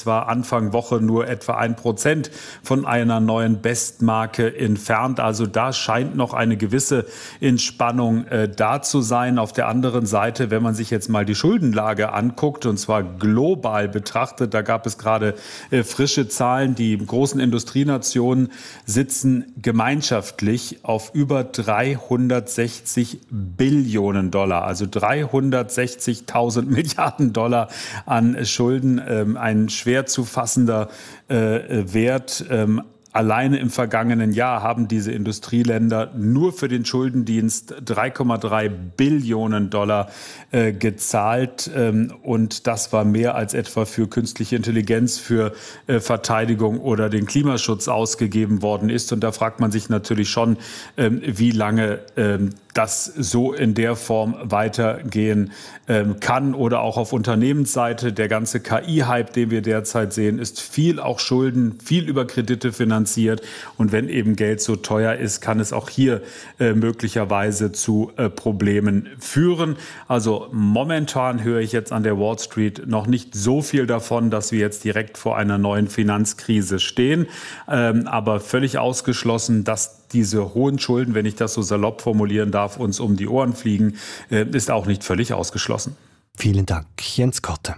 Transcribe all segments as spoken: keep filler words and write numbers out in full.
jetzt war Anfang Woche nur etwa ein Prozent von einer neuen Bestmarke entfernt. Also da scheint noch eine gewisse Entspannung äh, da zu sein. Auf der anderen Seite, wenn man sich jetzt mal die Schuldenlage anguckt, und zwar global betrachtet, da gab es gerade äh, frische Zahlen. Die großen Industrienationen sitzen gemeinschaftlich auf über dreihundertsechzig Billionen Dollar, also dreihundertsechzigtausend Milliarden Dollar an Schulden, ähm, ein schwer zu fassender äh, Wert. Ähm, Alleine im vergangenen Jahr haben diese Industrieländer nur für den Schuldendienst drei Komma drei Billionen Dollar äh, gezahlt. Ähm, und das war mehr als etwa für künstliche Intelligenz, für äh, Verteidigung oder den Klimaschutz ausgegeben worden ist. Und da fragt man sich natürlich schon, ähm, wie lange ähm, das so in der Form weitergehen ähm, kann. Oder auch auf Unternehmensseite. Der ganze K I-Hype, den wir derzeit sehen, ist viel auch Schulden, viel über Kredite finanziert. Und wenn eben Geld so teuer ist, kann es auch hier äh, möglicherweise zu äh, Problemen führen. Also momentan höre ich jetzt an der Wall Street noch nicht so viel davon, dass wir jetzt direkt vor einer neuen Finanzkrise stehen. Ähm, aber völlig ausgeschlossen, dass diese hohen Schulden, wenn ich das so salopp formulieren darf, uns um die Ohren fliegen, äh, ist auch nicht völlig ausgeschlossen. Vielen Dank, Jens Kotte.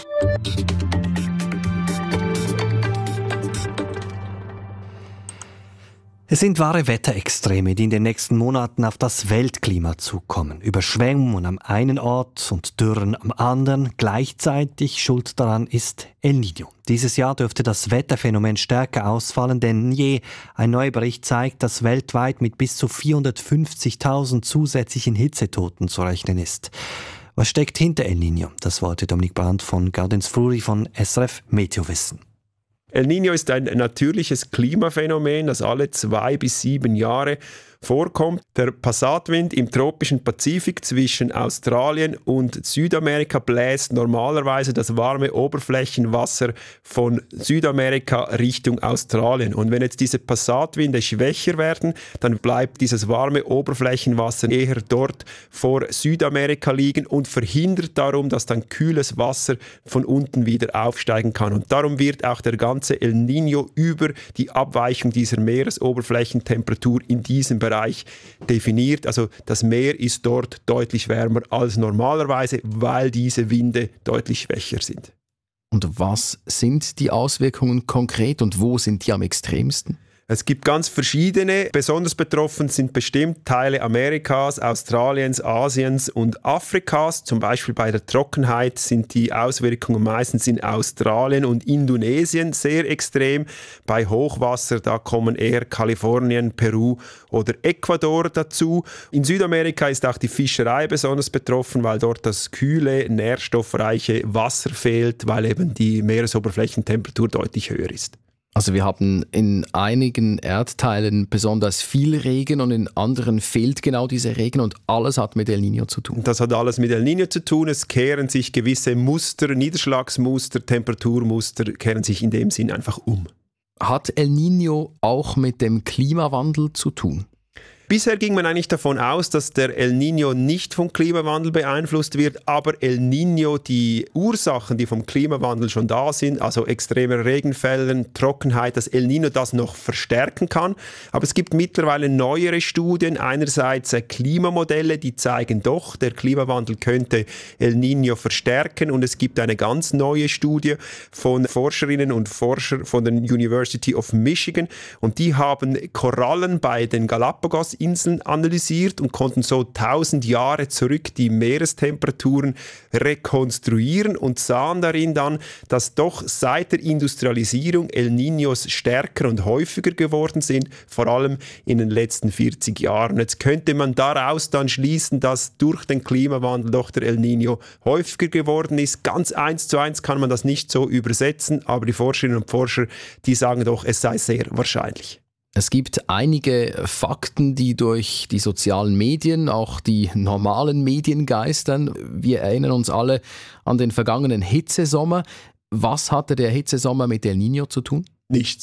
Es sind wahre Wetterextreme, die in den nächsten Monaten auf das Weltklima zukommen. Überschwemmungen am einen Ort und Dürren am anderen. Gleichzeitig schuld daran ist El Niño. Dieses Jahr dürfte das Wetterphänomen stärker ausfallen denn je. Ein neuer Bericht zeigt, dass weltweit mit bis zu vierhundertfünfzigtausend zusätzlichen Hitzetoten zu rechnen ist. Was steckt hinter El Niño? Das wollte Dominik Brandt von Gaudenz Fluri von S R F Meteo wissen. El Niño ist ein natürliches Klimaphänomen, das alle zwei bis sieben Jahre vorkommt. Der Passatwind im tropischen Pazifik zwischen Australien und Südamerika bläst normalerweise das warme Oberflächenwasser von Südamerika Richtung Australien. Und wenn jetzt diese Passatwinde schwächer werden, dann bleibt dieses warme Oberflächenwasser eher dort vor Südamerika liegen und verhindert darum, dass dann kühles Wasser von unten wieder aufsteigen kann. Und darum wird auch der ganze El Niño über die Abweichung dieser Meeresoberflächentemperatur in diesem Bereich Bereich definiert. Also das Meer ist dort deutlich wärmer als normalerweise, weil diese Winde deutlich schwächer sind. Und was sind die Auswirkungen konkret und wo sind die am extremsten? Es gibt ganz verschiedene. Besonders betroffen sind bestimmt Teile Amerikas, Australiens, Asiens und Afrikas. Zum Beispiel bei der Trockenheit sind die Auswirkungen meistens in Australien und Indonesien sehr extrem. Bei Hochwasser, da kommen eher Kalifornien, Peru oder Ecuador dazu. In Südamerika ist auch die Fischerei besonders betroffen, weil dort das kühle, nährstoffreiche Wasser fehlt, weil eben die Meeresoberflächentemperatur deutlich höher ist. Also wir haben in einigen Erdteilen besonders viel Regen und in anderen fehlt genau dieser Regen und alles hat mit El Niño zu tun. Das hat alles mit El Niño zu tun. Es kehren sich gewisse Muster, Niederschlagsmuster, Temperaturmuster, kehren sich in dem Sinn einfach um. Hat El Niño auch mit dem Klimawandel zu tun? Bisher ging man eigentlich davon aus, dass der El Niño nicht vom Klimawandel beeinflusst wird, aber El Niño die Ursachen, die vom Klimawandel schon da sind, also extremer Regenfällen, Trockenheit, dass El Niño das noch verstärken kann. Aber es gibt mittlerweile neuere Studien, einerseits Klimamodelle, die zeigen doch, der Klimawandel könnte El Niño verstärken und es gibt eine ganz neue Studie von Forscherinnen und Forschern von der University of Michigan und die haben Korallen bei den Galapagos Inseln analysiert und konnten so tausend Jahre zurück die Meerestemperaturen rekonstruieren und sahen darin dann, dass doch seit der Industrialisierung El Niños stärker und häufiger geworden sind, vor allem in den letzten vierzig Jahren. Jetzt könnte man daraus dann schließen, dass durch den Klimawandel doch der El Niño häufiger geworden ist. Ganz eins zu eins kann man das nicht so übersetzen, aber die Forscherinnen und Forscher, die sagen doch, es sei sehr wahrscheinlich. Es gibt einige Fakten, die durch die sozialen Medien, auch die normalen Medien geistern. Wir erinnern uns alle an den vergangenen Hitzesommer. Was hatte der Hitzesommer mit El Niño zu tun? Nichts.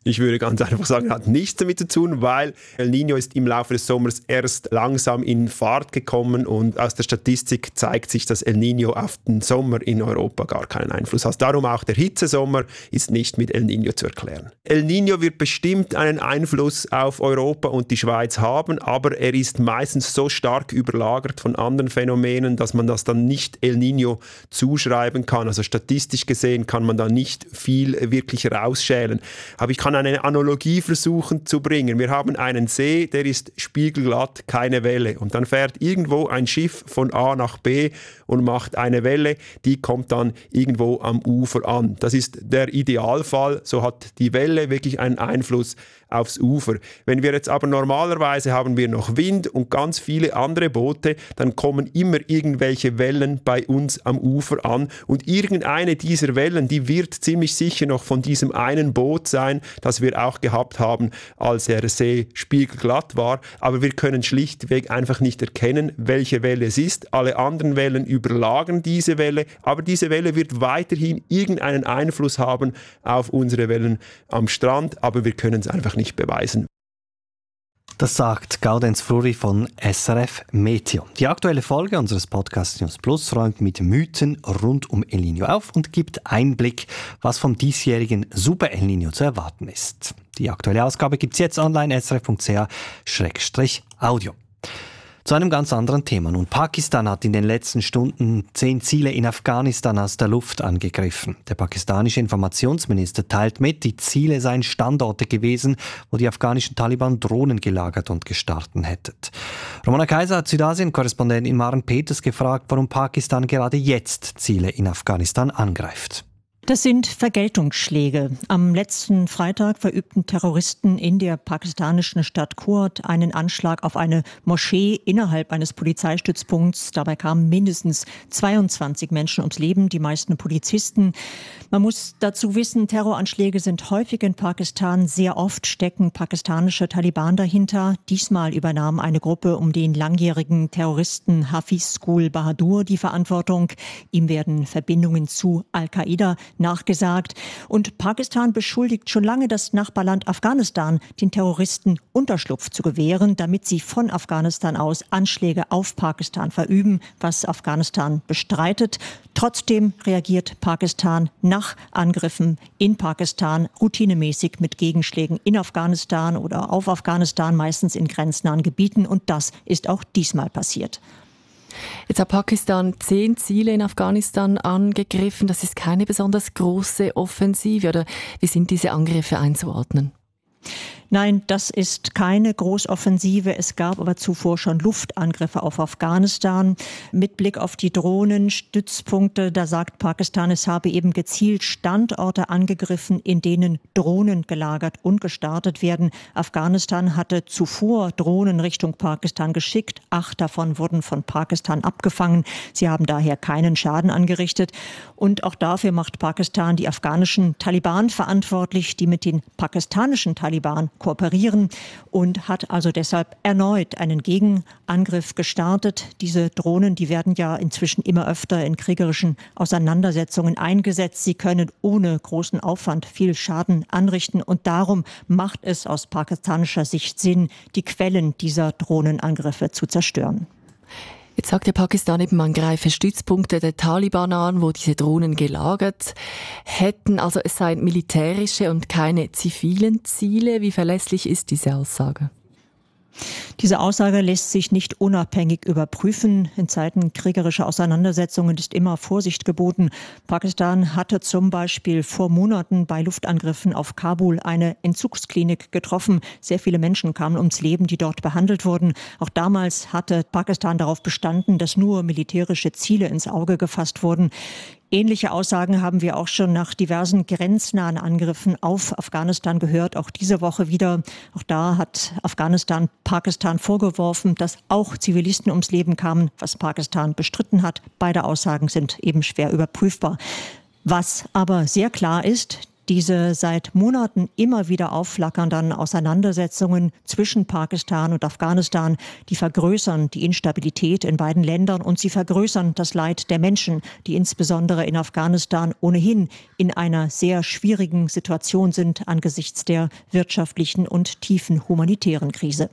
Ich würde ganz einfach sagen, hat nichts damit zu tun, weil El Niño ist im Laufe des Sommers erst langsam in Fahrt gekommen und aus der Statistik zeigt sich, dass El Niño auf den Sommer in Europa gar keinen Einfluss hat. Darum auch der Hitzesommer ist nicht mit El Niño zu erklären. El Niño wird bestimmt einen Einfluss auf Europa und die Schweiz haben, aber er ist meistens so stark überlagert von anderen Phänomenen, dass man das dann nicht El Niño zuschreiben kann. Also statistisch gesehen kann man da nicht viel wirklich rausschälen. Aber ich kann eine Analogie versuchen zu bringen. Wir haben einen See, der ist spiegelglatt, keine Welle. Und dann fährt irgendwo ein Schiff von A nach B und macht eine Welle, die kommt dann irgendwo am Ufer an. Das ist der Idealfall. So hat die Welle wirklich einen Einfluss aufs Ufer. Wenn wir jetzt aber normalerweise haben wir noch Wind und ganz viele andere Boote, dann kommen immer irgendwelche Wellen bei uns am Ufer an und irgendeine dieser Wellen, die wird ziemlich sicher noch von diesem einen Boot sein, das wir auch gehabt haben, als der See spiegelglatt war, aber wir können schlichtweg einfach nicht erkennen, welche Welle es ist. Alle anderen Wellen überlagern diese Welle, aber diese Welle wird weiterhin irgendeinen Einfluss haben auf unsere Wellen am Strand, aber wir können es einfach nicht beweisen. Das sagt Gaudenz Fluri von S R F Meteo. Die aktuelle Folge unseres Podcasts News Plus räumt mit Mythen rund um El Niño auf und gibt Einblick, was vom diesjährigen Super El Niño zu erwarten ist. Die aktuelle Ausgabe gibt's jetzt online s r f punkt c h slash audio. Zu einem ganz anderen Thema. Nun, Pakistan hat in den letzten Stunden zehn Ziele in Afghanistan aus der Luft angegriffen. Der pakistanische Informationsminister teilt mit, die Ziele seien Standorte gewesen, wo die afghanischen Taliban Drohnen gelagert und gestartet hätten. Romana Kaiser hat Südasien-Korrespondentin Maren Peters gefragt, warum Pakistan gerade jetzt Ziele in Afghanistan angreift. Das sind Vergeltungsschläge. Am letzten Freitag verübten Terroristen in der pakistanischen Stadt Kuwait einen Anschlag auf eine Moschee innerhalb eines Polizeistützpunkts. Dabei kamen mindestens zweiundzwanzig Menschen ums Leben, die meisten Polizisten. Man muss dazu wissen, Terroranschläge sind häufig in Pakistan. Sehr oft stecken pakistanische Taliban dahinter. Diesmal übernahm eine Gruppe um den langjährigen Terroristen Hafiz Gul Bahadur die Verantwortung. Ihm werden Verbindungen zu Al-Qaida nachgesagt. Und Pakistan beschuldigt schon lange das Nachbarland Afghanistan, den Terroristen Unterschlupf zu gewähren, damit sie von Afghanistan aus Anschläge auf Pakistan verüben, was Afghanistan bestreitet. Trotzdem reagiert Pakistan nach Angriffen in Pakistan routinemäßig mit Gegenschlägen in Afghanistan oder auf Afghanistan, meistens in grenznahen Gebieten. Und das ist auch diesmal passiert. Jetzt hat Pakistan zehn Ziele in Afghanistan angegriffen. Das ist keine besonders große Offensive. Oder wie sind diese Angriffe einzuordnen? Nein, das ist keine Großoffensive. Es gab aber zuvor schon Luftangriffe auf Afghanistan. Mit Blick auf die Drohnenstützpunkte, da sagt Pakistan, es habe eben gezielt Standorte angegriffen, in denen Drohnen gelagert und gestartet werden. Afghanistan hatte zuvor Drohnen Richtung Pakistan geschickt. Acht davon wurden von Pakistan abgefangen. Sie haben daher keinen Schaden angerichtet. Und auch dafür macht Pakistan die afghanischen Taliban verantwortlich, die mit den pakistanischen Taliban kooperieren und hat also deshalb erneut einen Gegenangriff gestartet. Diese Drohnen, die werden ja inzwischen immer öfter in kriegerischen Auseinandersetzungen eingesetzt. Sie können ohne großen Aufwand viel Schaden anrichten und darum macht es aus pakistanischer Sicht Sinn, die Quellen dieser Drohnenangriffe zu zerstören. Jetzt sagt ja Pakistan eben, man greife Stützpunkte der Taliban an, wo diese Drohnen gelagert hätten. Also es seien militärische und keine zivilen Ziele. Wie verlässlich ist diese Aussage? Diese Aussage lässt sich nicht unabhängig überprüfen. In Zeiten kriegerischer Auseinandersetzungen ist immer Vorsicht geboten. Pakistan hatte zum Beispiel vor Monaten bei Luftangriffen auf Kabul eine Entzugsklinik getroffen. Sehr viele Menschen kamen ums Leben, die dort behandelt wurden. Auch damals hatte Pakistan darauf bestanden, dass nur militärische Ziele ins Auge gefasst wurden. Ähnliche Aussagen haben wir auch schon nach diversen grenznahen Angriffen auf Afghanistan gehört, auch diese Woche wieder. Auch da hat Afghanistan Pakistan vorgeworfen, dass auch Zivilisten ums Leben kamen, was Pakistan bestritten hat. Beide Aussagen sind eben schwer überprüfbar. Was aber sehr klar ist, Diese seit Monaten immer wieder aufflackernden Auseinandersetzungen zwischen Pakistan und Afghanistan, die vergrößern die Instabilität in beiden Ländern und sie vergrößern das Leid der Menschen, die insbesondere in Afghanistan ohnehin in einer sehr schwierigen Situation sind angesichts der wirtschaftlichen und tiefen humanitären Krise.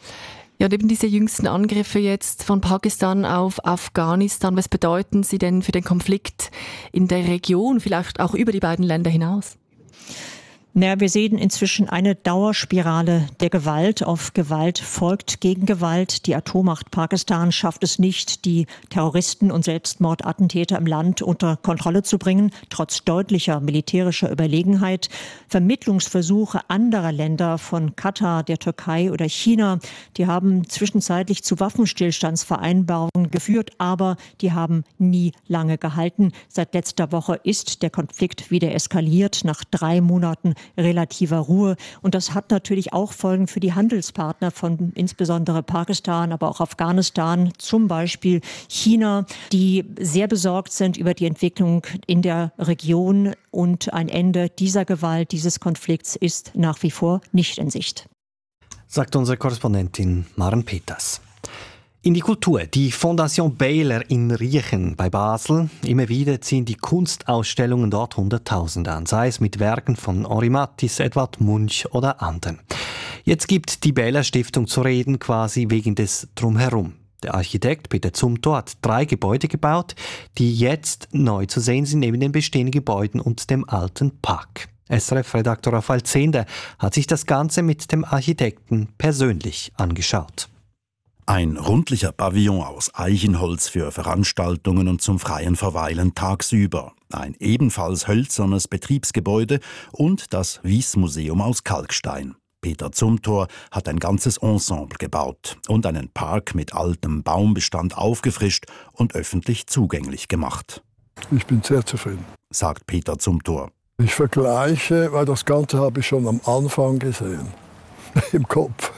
Ja, und eben diese jüngsten Angriffe jetzt von Pakistan auf Afghanistan, was bedeuten sie denn für den Konflikt in der Region, vielleicht auch über die beiden Länder hinaus? Naja, wir sehen inzwischen eine Dauerspirale der Gewalt. Auf Gewalt folgt Gegengewalt. Die Atommacht Pakistan schafft es nicht, die Terroristen und Selbstmordattentäter im Land unter Kontrolle zu bringen, trotz deutlicher militärischer Überlegenheit. Vermittlungsversuche anderer Länder von Katar, der Türkei oder China, die haben zwischenzeitlich zu Waffenstillstandsvereinbarungen geführt, aber die haben nie lange gehalten. Seit letzter Woche ist der Konflikt wieder eskaliert, nach drei Monaten relativer Ruhe. Und das hat natürlich auch Folgen für die Handelspartner von insbesondere Pakistan, aber auch Afghanistan, zum Beispiel China, die sehr besorgt sind über die Entwicklung in der Region. Und ein Ende dieser Gewalt, dieses Konflikts ist nach wie vor nicht in Sicht. Sagt unsere Korrespondentin Maren Peters. In die Kultur. Die Fondation Baylor in Riechen bei Basel. Immer wieder ziehen die Kunstausstellungen dort Hunderttausende an, sei es mit Werken von Henri Matisse, Edvard Munch oder anderen. Jetzt gibt die Baylor Stiftung zu reden, quasi wegen des Drumherum. Der Architekt Peter Zumthor hat drei Gebäude gebaut, die jetzt neu zu sehen sind, neben den bestehenden Gebäuden und dem alten Park. S R F-Redaktor Raphael Zehnder hat sich das Ganze mit dem Architekten persönlich angeschaut. Ein rundlicher Pavillon aus Eichenholz für Veranstaltungen und zum freien Verweilen tagsüber. Ein ebenfalls hölzernes Betriebsgebäude und das Wyss-Museum aus Kalkstein. Peter Zumthor hat ein ganzes Ensemble gebaut und einen Park mit altem Baumbestand aufgefrischt und öffentlich zugänglich gemacht. Ich bin sehr zufrieden, sagt Peter Zumthor. Ich vergleiche, weil das Ganze habe ich schon am Anfang gesehen. Im Kopf.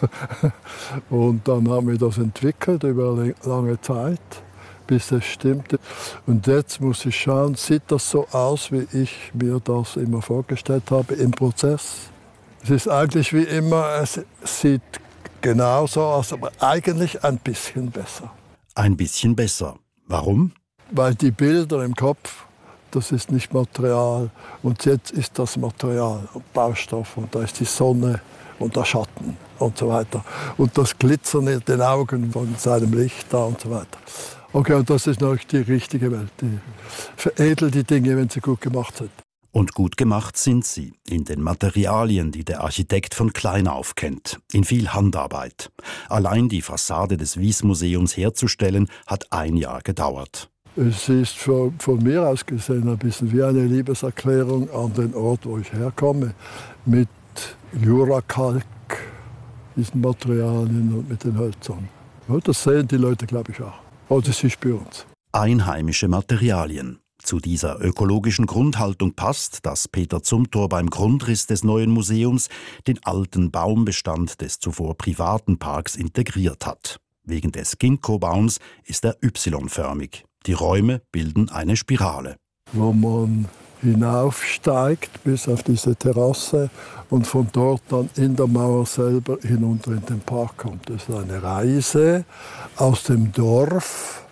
Und dann haben wir das entwickelt über lange Zeit, bis es stimmte. Und jetzt muss ich schauen, sieht das so aus, wie ich mir das immer vorgestellt habe im Prozess? Es ist eigentlich wie immer, es sieht genauso aus, aber eigentlich ein bisschen besser. Ein bisschen besser. Warum? Weil die Bilder im Kopf, das ist nicht Material. Und jetzt ist das Material, Baustoff, und da ist die Sonne und der Schatten und so weiter. Und das Glitzern in den Augen von seinem Licht da und so weiter. Okay, und das ist natürlich die richtige Welt. Die veredelt die Dinge, wenn sie gut gemacht sind. Und gut gemacht sind sie, in den Materialien, die der Architekt von klein auf kennt, in viel Handarbeit. Allein die Fassade des Wyss-Museums herzustellen, hat ein Jahr gedauert. Es ist von, von mir aus gesehen ein bisschen wie eine Liebeserklärung an den Ort, wo ich herkomme, mit Jurakalk, diesen Materialien und mit den Hölzern. Ja, das sehen die Leute, glaube ich, auch. Oder sie spüren es. Einheimische Materialien. Zu dieser ökologischen Grundhaltung passt, dass Peter Zumthor beim Grundriss des neuen Museums den alten Baumbestand des zuvor privaten Parks integriert hat. Wegen des Ginkgo-Baums ist er Y-förmig. Die Räume bilden eine Spirale. Wo man hinaufsteigt bis auf diese Terrasse und von dort dann in der Mauer selber hinunter in den Park kommt. Das ist eine Reise aus dem Dorf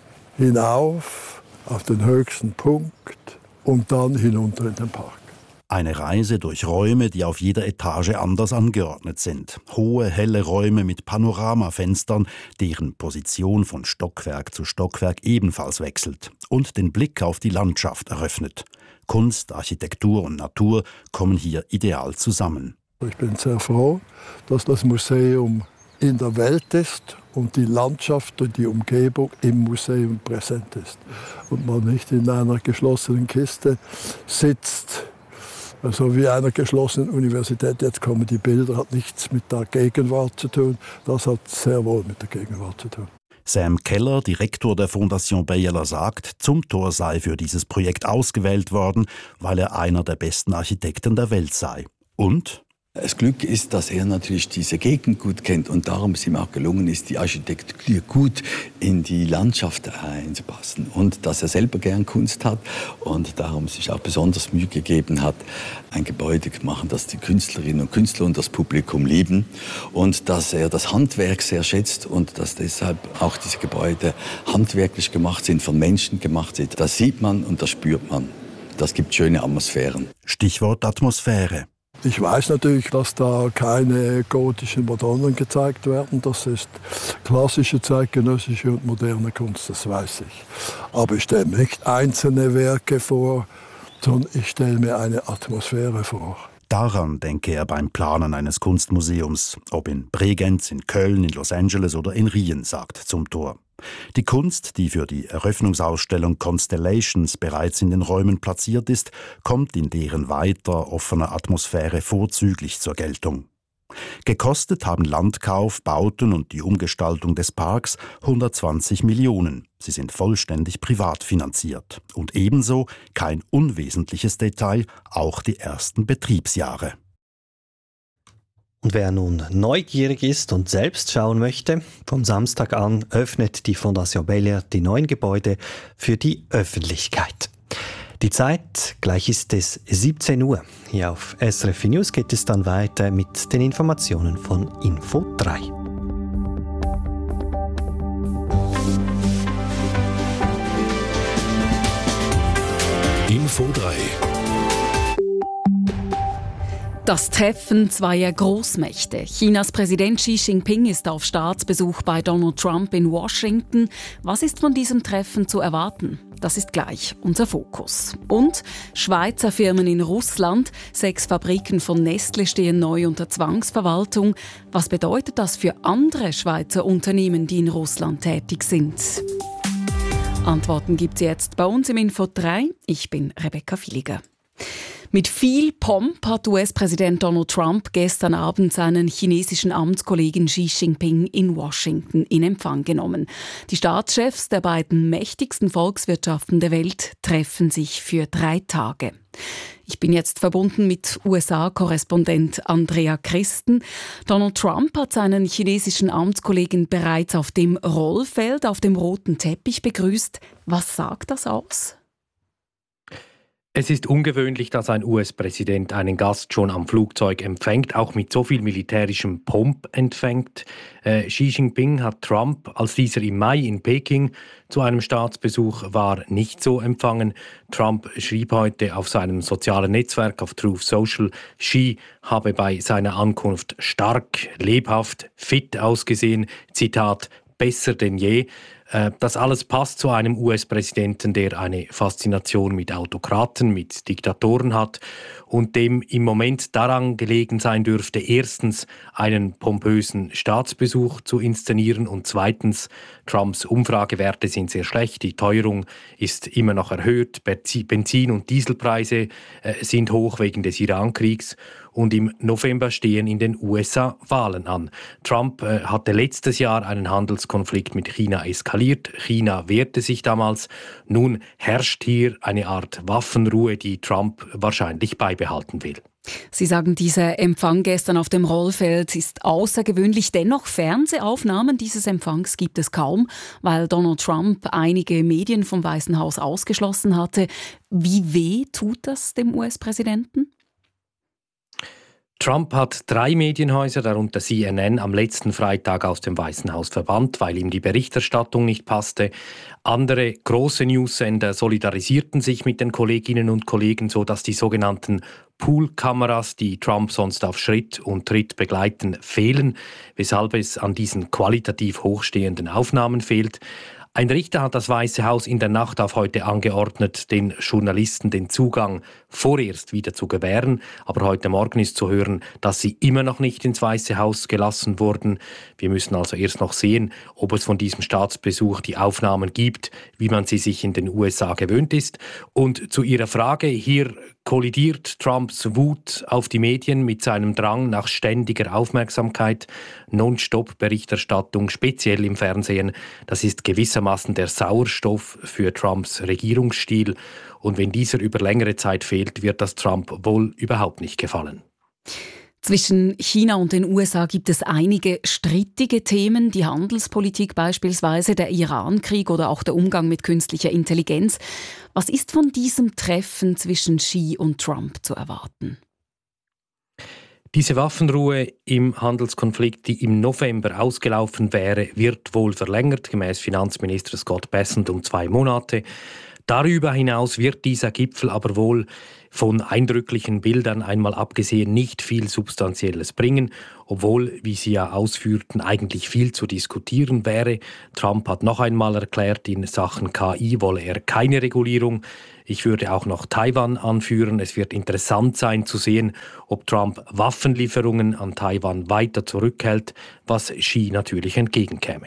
hinauf auf den höchsten Punkt und dann hinunter in den Park. Eine Reise durch Räume, die auf jeder Etage anders angeordnet sind. Hohe, helle Räume mit Panoramafenstern, deren Position von Stockwerk zu Stockwerk ebenfalls wechselt und den Blick auf die Landschaft eröffnet. Kunst, Architektur und Natur kommen hier ideal zusammen. Ich bin sehr froh, dass das Museum in der Welt ist und die Landschaft und die Umgebung im Museum präsent ist. Und man nicht in einer geschlossenen Kiste sitzt, also wie einer geschlossenen Universität. Jetzt kommen die Bilder, hat nichts mit der Gegenwart zu tun. Das hat sehr wohl mit der Gegenwart zu tun. Sam Keller, Direktor der Fondation Baylor, sagt, Zumthor sei für dieses Projekt ausgewählt worden, weil er einer der besten Architekten der Welt sei. Und Das Glück ist, dass er natürlich diese Gegend gut kennt und darum es ihm auch gelungen ist, die Architektur gut in die Landschaft einzupassen und dass er selber gern Kunst hat und darum sich auch besonders Mühe gegeben hat, ein Gebäude zu machen, das die Künstlerinnen und Künstler und das Publikum lieben und dass er das Handwerk sehr schätzt und dass deshalb auch diese Gebäude handwerklich gemacht sind, von Menschen gemacht sind. Das sieht man und das spürt man. Das gibt schöne Atmosphären. Stichwort Atmosphäre. Ich weiß natürlich, dass da keine gotischen Madonnen gezeigt werden. Das ist klassische, zeitgenössische und moderne Kunst, das weiß ich. Aber ich stelle mir nicht einzelne Werke vor, sondern ich stelle mir eine Atmosphäre vor. Daran denke er beim Planen eines Kunstmuseums, ob in Bregenz, in Köln, in Los Angeles oder in Rien, sagt zum Tor. Die Kunst, die für die Eröffnungsausstellung Constellations bereits in den Räumen platziert ist, kommt in deren weiter offener Atmosphäre vorzüglich zur Geltung. Gekostet haben Landkauf, Bauten und die Umgestaltung des Parks hundertzwanzig Millionen. Sie sind vollständig privat finanziert. Und ebenso, kein unwesentliches Detail, auch die ersten Betriebsjahre. Und wer nun neugierig ist und selbst schauen möchte, vom Samstag an öffnet die Fondation Bellier die neuen Gebäude für die Öffentlichkeit. Die Zeit, gleich ist es siebzehn Uhr. Hier auf S R F News geht es dann weiter mit den Informationen von Info drei. Info drei. Das Treffen zweier Großmächte. Chinas Präsident Xi Jinping ist auf Staatsbesuch bei Donald Trump in Washington. Was ist von diesem Treffen zu erwarten? Das ist gleich unser Fokus. Und Schweizer Firmen in Russland. Sechs Fabriken von Nestle stehen neu unter Zwangsverwaltung. Was bedeutet das für andere Schweizer Unternehmen, die in Russland tätig sind? Antworten gibt es jetzt bei uns im Info drei. Ich bin Rebecca Filiger. Mit viel Pomp hat U S-Präsident Donald Trump gestern Abend seinen chinesischen Amtskollegen Xi Jinping in Washington in Empfang genommen. Die Staatschefs der beiden mächtigsten Volkswirtschaften der Welt treffen sich für drei Tage. Ich bin jetzt verbunden mit U S A-Korrespondent Andrea Christen. Donald Trump hat seinen chinesischen Amtskollegen bereits auf dem Rollfeld, auf dem roten Teppich begrüßt. Was sagt das aus? Es ist ungewöhnlich, dass ein U S-Präsident einen Gast schon am Flugzeug empfängt, auch mit so viel militärischem Pomp empfängt. Äh, Xi Jinping hat Trump, als dieser im Mai in Peking zu einem Staatsbesuch war, nicht so empfangen. Trump schrieb heute auf seinem sozialen Netzwerk auf Truth Social, Xi habe bei seiner Ankunft stark, lebhaft, fit ausgesehen. Zitat, besser denn je. Das alles passt zu einem U S-Präsidenten, der eine Faszination mit Autokraten, mit Diktatoren hat und dem im Moment daran gelegen sein dürfte, erstens einen pompösen Staatsbesuch zu inszenieren und zweitens, Trumps Umfragewerte sind sehr schlecht, die Teuerung ist immer noch erhöht, Benzin- und Dieselpreise sind hoch wegen des Iran-Kriegs. Und im November stehen in den U S A Wahlen an. Trump äh, hatte letztes Jahr einen Handelskonflikt mit China eskaliert. China wehrte sich damals. Nun herrscht hier eine Art Waffenruhe, die Trump wahrscheinlich beibehalten will. Sie sagen, dieser Empfang gestern auf dem Rollfeld ist außergewöhnlich. Dennoch Fernsehaufnahmen dieses Empfangs gibt es kaum, weil Donald Trump einige Medien vom Weißen Haus ausgeschlossen hatte. Wie weh tut das dem U S-Präsidenten? Trump hat drei Medienhäuser, darunter C N N, am letzten Freitag aus dem Weißen Haus verbannt, weil ihm die Berichterstattung nicht passte. Andere große Newssender solidarisierten sich mit den Kolleginnen und Kollegen, sodass die sogenannten Poolkameras, die Trump sonst auf Schritt und Tritt begleiten, fehlen, weshalb es an diesen qualitativ hochstehenden Aufnahmen fehlt. Ein Richter hat das Weiße Haus in der Nacht auf heute angeordnet, den Journalisten den Zugang vorerst wieder zu gewähren. Aber heute Morgen ist zu hören, dass sie immer noch nicht ins Weiße Haus gelassen wurden. Wir müssen also erst noch sehen, ob es von diesem Staatsbesuch die Aufnahmen gibt, wie man sie sich in den U S A gewöhnt ist. Und zu Ihrer Frage, hier kollidiert Trumps Wut auf die Medien mit seinem Drang nach ständiger Aufmerksamkeit, Non-Stop-Berichterstattung, speziell im Fernsehen. Das ist gewissermaßen der Sauerstoff für Trumps Regierungsstil. Und wenn dieser über längere Zeit fehlt, wird das Trump wohl überhaupt nicht gefallen. Zwischen China und den U S A gibt es einige strittige Themen, die Handelspolitik beispielsweise, der Iran-Krieg oder auch der Umgang mit künstlicher Intelligenz. Was ist von diesem Treffen zwischen Xi und Trump zu erwarten? Diese Waffenruhe im Handelskonflikt, die im November ausgelaufen wäre, wird wohl verlängert, gemäß Finanzminister Scott Bessent um zwei Monate. Darüber hinaus wird dieser Gipfel aber wohl von eindrücklichen Bildern einmal abgesehen nicht viel Substanzielles bringen, obwohl, wie Sie ja ausführten, eigentlich viel zu diskutieren wäre. Trump hat noch einmal erklärt, in Sachen K I wolle er keine Regulierung. Ich würde auch noch Taiwan anführen. Es wird interessant sein zu sehen, ob Trump Waffenlieferungen an Taiwan weiter zurückhält, was Xi natürlich entgegenkäme.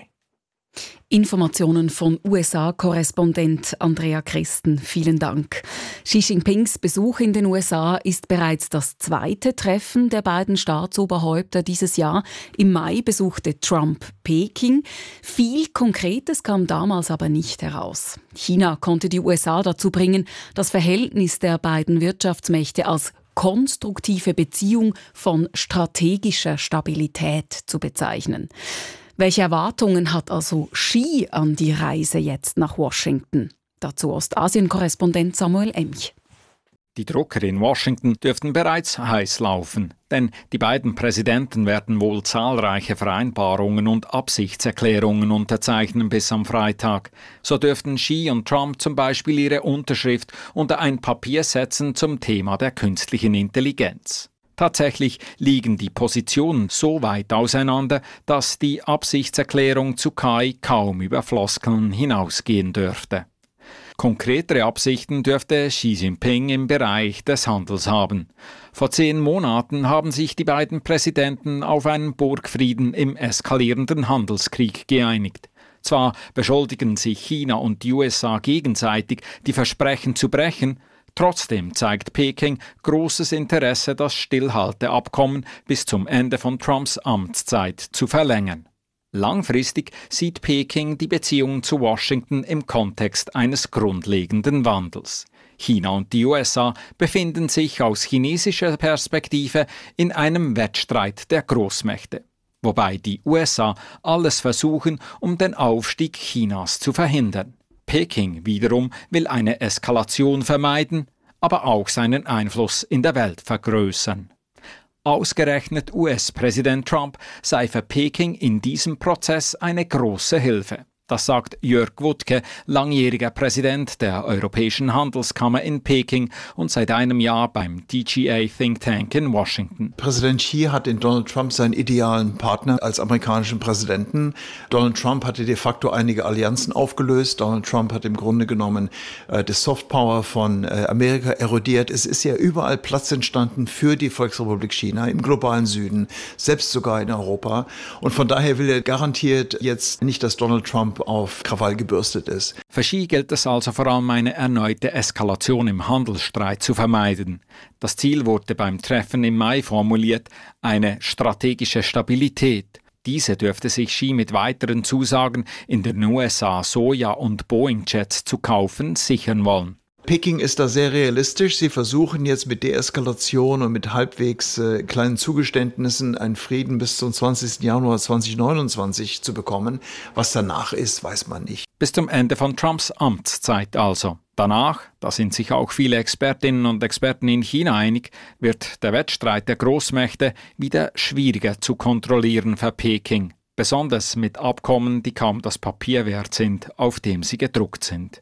Informationen von U S A-Korrespondent Andrea Christen. Vielen Dank. Xi Jinpings Besuch in den U S A ist bereits das zweite Treffen der beiden Staatsoberhäupter dieses Jahr. Im Mai besuchte Trump Peking. Viel Konkretes kam damals aber nicht heraus. China konnte die U S A dazu bringen, das Verhältnis der beiden Wirtschaftsmächte als konstruktive Beziehung von strategischer Stabilität zu bezeichnen. Welche Erwartungen hat also Xi an die Reise jetzt nach Washington? Dazu Ostasien-Korrespondent Samuel Emch. Die Drucker in Washington dürften bereits heiß laufen, denn die beiden Präsidenten werden wohl zahlreiche Vereinbarungen und Absichtserklärungen unterzeichnen bis am Freitag. So dürften Xi und Trump zum Beispiel ihre Unterschrift unter ein Papier setzen zum Thema der künstlichen Intelligenz. Tatsächlich liegen die Positionen so weit auseinander, dass die Absichtserklärung zu K I kaum über Floskeln hinausgehen dürfte. Konkretere Absichten dürfte Xi Jinping im Bereich des Handels haben. Vor zehn Monaten haben sich die beiden Präsidenten auf einen Burgfrieden im eskalierenden Handelskrieg geeinigt. Zwar beschuldigen sich China und die U S A gegenseitig, die Versprechen zu brechen, trotzdem zeigt Peking großes Interesse, das Stillhalteabkommen bis zum Ende von Trumps Amtszeit zu verlängern. Langfristig sieht Peking die Beziehungen zu Washington im Kontext eines grundlegenden Wandels. China und die U S A befinden sich aus chinesischer Perspektive in einem Wettstreit der Großmächte, wobei die U S A alles versuchen, um den Aufstieg Chinas zu verhindern. Peking wiederum will eine Eskalation vermeiden, aber auch seinen Einfluss in der Welt vergrößern. Ausgerechnet U S-Präsident Trump sei für Peking in diesem Prozess eine große Hilfe. Das sagt Jörg Wuttke, langjähriger Präsident der Europäischen Handelskammer in Peking und seit einem Jahr beim D G A Think Tank in Washington. Präsident Xi hat in Donald Trump seinen idealen Partner als amerikanischen Präsidenten. Donald Trump hatte de facto einige Allianzen aufgelöst. Donald Trump hat im Grunde genommen äh, das Softpower von äh, Amerika erodiert. Es ist ja überall Platz entstanden für die Volksrepublik China im globalen Süden, selbst sogar in Europa. Und von daher will er garantiert jetzt nicht, dass Donald Trump auf Krawall gebürstet ist. Für Xi gilt es also vor allem, eine erneute Eskalation im Handelsstreit zu vermeiden. Das Ziel wurde beim Treffen im Mai formuliert, eine strategische Stabilität. Diese dürfte sich Xi mit weiteren Zusagen, in den U S A Soja- und Boeing-Jets zu kaufen, sichern wollen. Peking ist da sehr realistisch. Sie versuchen jetzt mit Deeskalation und mit halbwegs äh, kleinen Zugeständnissen einen Frieden bis zum zwanzigsten Januar zweitausendneunundzwanzig zu bekommen. Was danach ist, weiß man nicht. Bis zum Ende von Trumps Amtszeit also. Danach, da sind sich auch viele Expertinnen und Experten in China einig, wird der Wettstreit der Großmächte wieder schwieriger zu kontrollieren für Peking. Besonders mit Abkommen, die kaum das Papier wert sind, auf dem sie gedruckt sind.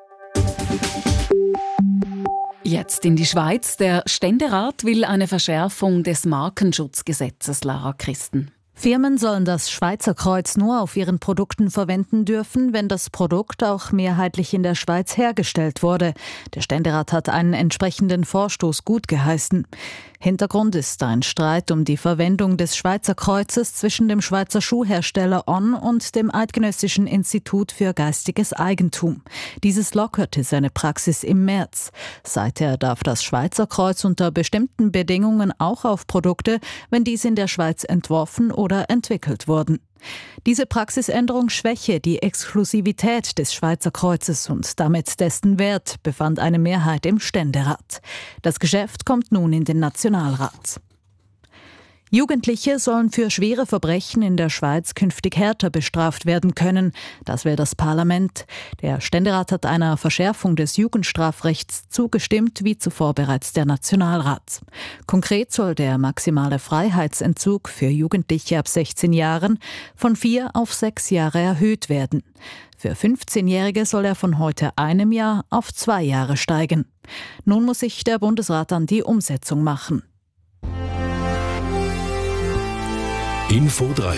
Jetzt in die Schweiz. Der Ständerat will eine Verschärfung des Markenschutzgesetzes, Lara Christen. Firmen sollen das Schweizer Kreuz nur auf ihren Produkten verwenden dürfen, wenn das Produkt auch mehrheitlich in der Schweiz hergestellt wurde. Der Ständerat hat einen entsprechenden Vorstoß gutgeheißen. Hintergrund ist ein Streit um die Verwendung des Schweizer Kreuzes zwischen dem Schweizer Schuhhersteller On und dem Eidgenössischen Institut für geistiges Eigentum. Dieses lockerte seine Praxis im März. Seither darf das Schweizer Kreuz unter bestimmten Bedingungen auch auf Produkte, wenn diese in der Schweiz entworfen oder entwickelt wurden. Diese Praxisänderung schwäche die Exklusivität des Schweizer Kreuzes und damit dessen Wert, befand eine Mehrheit im Ständerat. Das Geschäft kommt nun in den Nationalrat. Jugendliche sollen für schwere Verbrechen in der Schweiz künftig härter bestraft werden können. Das will das Parlament. Der Ständerat hat einer Verschärfung des Jugendstrafrechts zugestimmt, wie zuvor bereits der Nationalrat. Konkret soll der maximale Freiheitsentzug für Jugendliche ab sechzehn Jahren von vier auf sechs Jahre erhöht werden. Für fünfzehnjährige soll er von heute einem Jahr auf zwei Jahre steigen. Nun muss sich der Bundesrat an die Umsetzung machen. Info drei.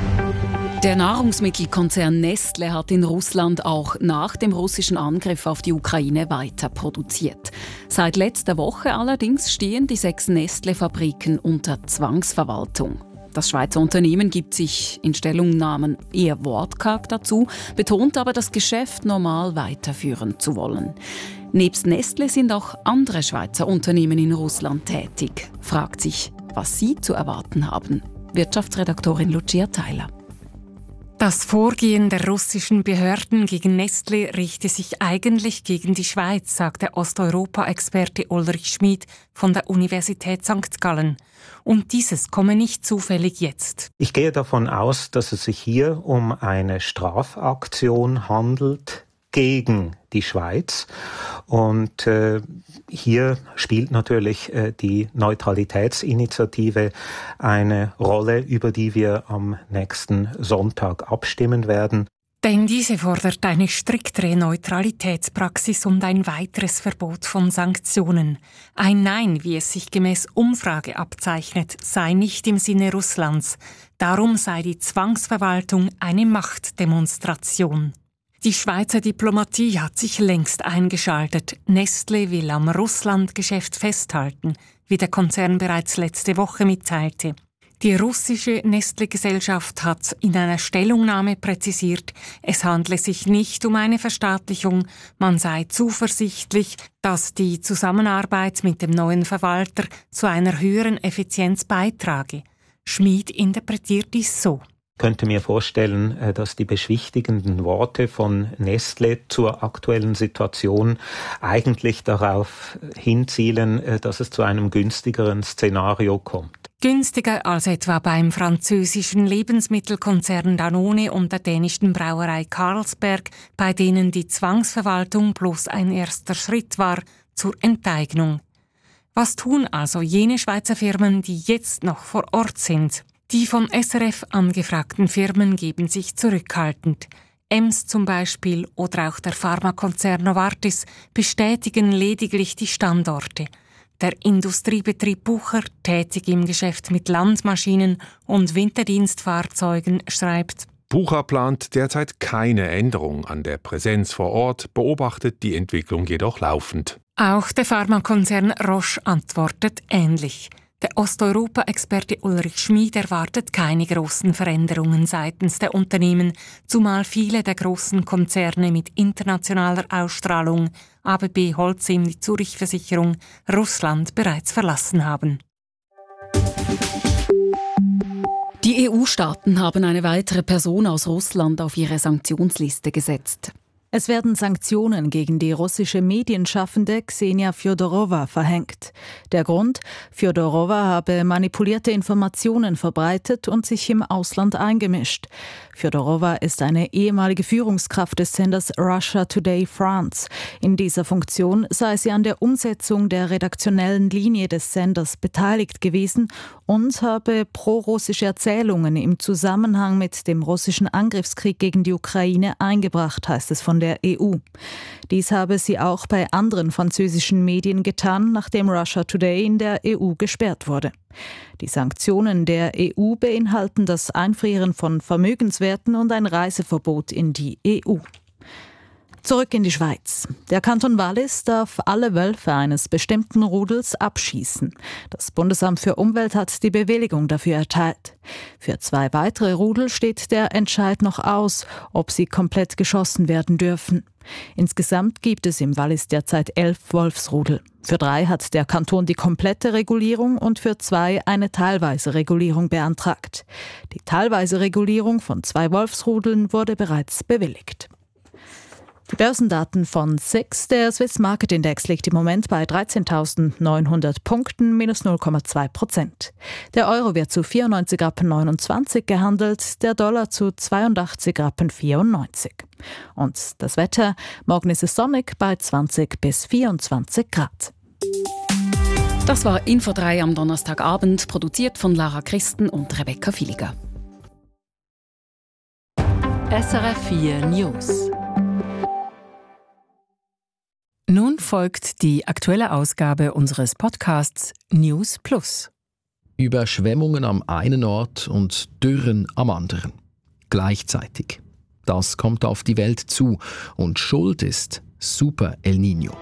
Der Nahrungsmittelkonzern Nestle hat in Russland auch nach dem russischen Angriff auf die Ukraine weiter produziert. Seit letzter Woche allerdings stehen die sechs Nestle-Fabriken unter Zwangsverwaltung. Das Schweizer Unternehmen gibt sich in Stellungnahmen eher wortkarg dazu, betont aber, das Geschäft normal weiterführen zu wollen. Nebst Nestle sind auch andere Schweizer Unternehmen in Russland tätig. Fragt sich, was sie zu erwarten haben. Wirtschaftsredaktorin Lucia Theiler. Das Vorgehen der russischen Behörden gegen Nestle richte sich eigentlich gegen die Schweiz, sagt der Osteuropa-Experte Ulrich Schmid von der Universität Sankt Gallen. Und dieses komme nicht zufällig jetzt. Ich gehe davon aus, dass es sich hier um eine Strafaktion handelt gegen die Schweiz. Und äh, hier spielt natürlich äh, die Neutralitätsinitiative eine Rolle, über die wir am nächsten Sonntag abstimmen werden. Denn diese fordert eine striktere Neutralitätspraxis und ein weiteres Verbot von Sanktionen. Ein Nein, wie es sich gemäß Umfrage abzeichnet, sei nicht im Sinne Russlands. Darum sei die Zwangsverwaltung eine Machtdemonstration. Die Schweizer Diplomatie hat sich längst eingeschaltet. Nestle will am Russland-Geschäft festhalten, wie der Konzern bereits letzte Woche mitteilte. Die russische Nestle-Gesellschaft hat in einer Stellungnahme präzisiert, es handle sich nicht um eine Verstaatlichung, man sei zuversichtlich, dass die Zusammenarbeit mit dem neuen Verwalter zu einer höheren Effizienz beitrage. Schmid interpretiert dies so. Ich könnte mir vorstellen, dass die beschwichtigenden Worte von Nestle zur aktuellen Situation eigentlich darauf hinzielen, dass es zu einem günstigeren Szenario kommt. Günstiger als etwa beim französischen Lebensmittelkonzern Danone und der dänischen Brauerei Carlsberg, bei denen die Zwangsverwaltung bloß ein erster Schritt war zur Enteignung. Was tun also jene Schweizer Firmen, die jetzt noch vor Ort sind? Die von S R F angefragten Firmen geben sich zurückhaltend. Ems zum Beispiel oder auch der Pharmakonzern Novartis bestätigen lediglich die Standorte. Der Industriebetrieb Bucher, tätig im Geschäft mit Landmaschinen und Winterdienstfahrzeugen, schreibt: Bucher plant derzeit keine Änderung an der Präsenz vor Ort, beobachtet die Entwicklung jedoch laufend. Auch der Pharmakonzern Roche antwortet ähnlich. Der Osteuropa-Experte Ulrich Schmid erwartet keine großen Veränderungen seitens der Unternehmen, zumal viele der großen Konzerne mit internationaler Ausstrahlung, A B B Holcim, die Zurich-Versicherung, Russland bereits verlassen haben. Die E U-Staaten haben eine weitere Person aus Russland auf ihre Sanktionsliste gesetzt. Es werden Sanktionen gegen die russische Medienschaffende Ksenia Fjodorowa verhängt. Der Grund? Fjodorowa habe manipulierte Informationen verbreitet und sich im Ausland eingemischt. Fjodorowa ist eine ehemalige Führungskraft des Senders Russia Today France. In dieser Funktion sei sie an der Umsetzung der redaktionellen Linie des Senders beteiligt gewesen und habe pro-russische Erzählungen im Zusammenhang mit dem russischen Angriffskrieg gegen die Ukraine eingebracht, heißt es von der E U. Dies habe sie auch bei anderen französischen Medien getan, nachdem Russia Today in der E U gesperrt wurde. Die Sanktionen der E U beinhalten das Einfrieren von Vermögenswerten und ein Reiseverbot in die E U. Zurück in die Schweiz. Der Kanton Wallis darf alle Wölfe eines bestimmten Rudels abschießen. Das Bundesamt für Umwelt hat die Bewilligung dafür erteilt. Für zwei weitere Rudel steht der Entscheid noch aus, ob sie komplett geschossen werden dürfen. Insgesamt gibt es im Wallis derzeit elf Wolfsrudel. Für drei hat der Kanton die komplette Regulierung und für zwei eine teilweise Regulierung beantragt. Die teilweise Regulierung von zwei Wolfsrudeln wurde bereits bewilligt. Die Börsendaten von S I X. Der Swiss Market Index liegt im Moment bei dreizehntausendneunhundert Punkten, minus null Komma zwei Prozent. Der Euro wird zu vierundneunzig Rappen neunundzwanzig gehandelt, der Dollar zu zweiundachtzig Rappen vierundneunzig. Und das Wetter, morgen ist es sonnig bei zwanzig bis vierundzwanzig Grad. Das war Info drei am Donnerstagabend, produziert von Lara Christen und Rebecca Villiger. S R F vier News. Nun folgt die aktuelle Ausgabe unseres Podcasts News Plus. Überschwemmungen am einen Ort und Dürren am anderen. Gleichzeitig. Das kommt auf die Welt zu und Schuld ist Super El Niño.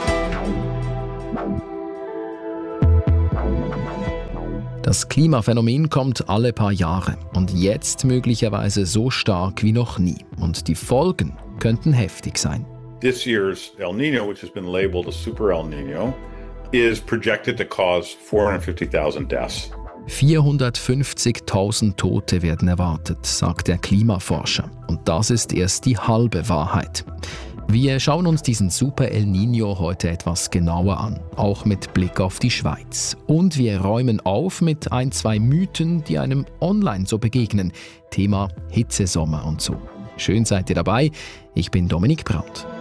Das Klimaphänomen kommt alle paar Jahre und jetzt möglicherweise so stark wie noch nie. Und die Folgen könnten heftig sein. This year's El Niño, which has been labeled a Super El Niño, is projected to cause four hundred fifty thousand deaths. vierhundertfünfzigtausend Tote werden erwartet, sagt der Klimaforscher. Und das ist erst die halbe Wahrheit. Wir schauen uns diesen Super El Niño heute etwas genauer an, auch mit Blick auf die Schweiz. Und wir räumen auf mit ein, zwei Mythen, die einem online so begegnen. Thema Hitzesommer und so. Schön seid ihr dabei. Ich bin Dominik Brandt.